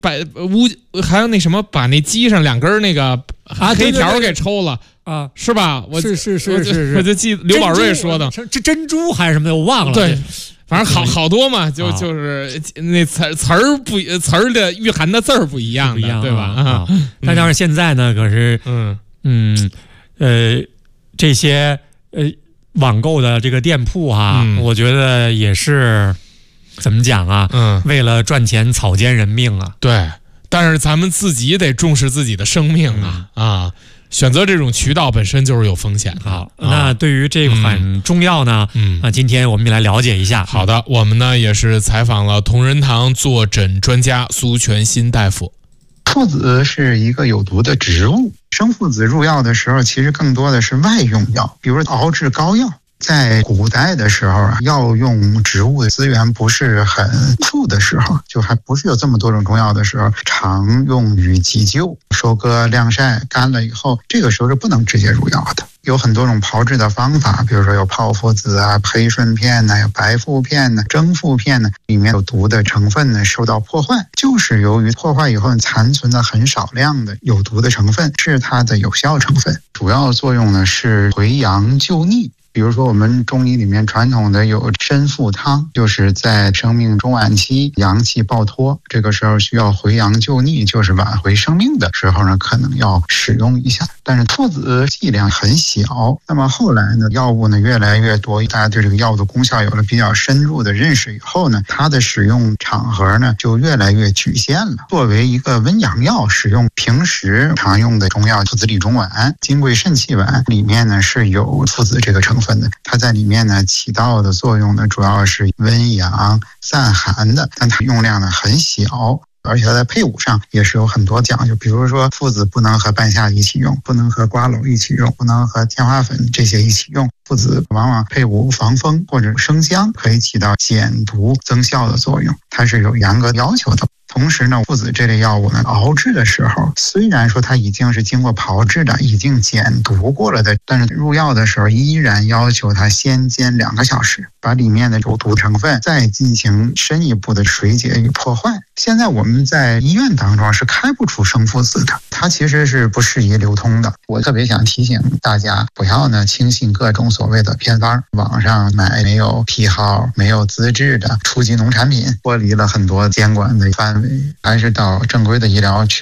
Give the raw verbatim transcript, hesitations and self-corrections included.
把乌还有那什么，把那鸡上两根那个黑条给抽了。啊，是吧？我是是是是是， 我就记刘宝瑞说的， 这珍珠还是什么的，我忘了。 对，反正好好多嘛，就、啊、就是那词词儿不词儿的蕴含的字儿不一样的， 不一样对吧？啊， 啊嗯、但是现在呢，可是嗯嗯呃这些呃网购的这个店铺哈、啊嗯，我觉得也是怎么讲啊？嗯，为了赚钱草菅人命啊。 对，但是咱们自己得重视自己的生命啊、嗯、啊。选择这种渠道本身就是有风险的。 好，那对于这款中药呢，嗯，那今天我们也来了解一下。 好的，我们呢也是采访了同仁堂坐诊专家苏全新大夫。 附子是一个有毒的植物，生附子入药的时候，其实更多的是外用药，比如熬制膏药。在古代的时候啊，药用植物的资源不是很富的时候，就还不是有这么多种中药的时候，常用于急救，收割晾晒干了以后，这个时候是不能直接入药的。有很多种炮制的方法，比如说有泡附子啊、培顺片呢、有白附片呢、蒸附片呢，里面有毒的成分呢受到破坏，就是由于破坏以后残存的很少量的有毒的成分是它的有效成分，主要作用呢是回阳救逆。比如说我们中医里面传统的有参附汤，就是在生命中晚期阳气暴脱，这个时候需要回阳救逆，就是挽回生命的时候呢，可能要使用一下。但是附子剂量很小，那么后来呢，药物呢越来越多，大家对这个药物的功效有了比较深入的认识以后呢，它的使用场合呢就越来越局限了。作为一个温阳药使用，平时常用的中药附子理中丸、金匮肾气丸里面呢是有附子这个成分的，它在里面呢起到的作用呢主要是温阳散寒的，但它用量呢很小，而且它在配伍上也是有很多讲究，比如说附子不能和半夏一起用，不能和瓜蒌一起用，不能和天花粉这些一起用。附子往往配伍防风或者生姜，可以起到减毒增效的作用，它是有严格要求的。同时呢，附子这类药物呢，熬制的时候，虽然说它已经是经过炮制的，已经减毒过了的，但是入药的时候依然要求它先煎两个小时，把里面的有毒成分再进行深一步的水解与破坏。现在我们在医院当中是开不出生附子的，它其实是不适宜流通的。我特别想提醒大家，不要呢轻信各种所谓的偏方，网上买没有批号、没有资质的初级农产品，脱离了很多监管的范围，还是到正规的医疗去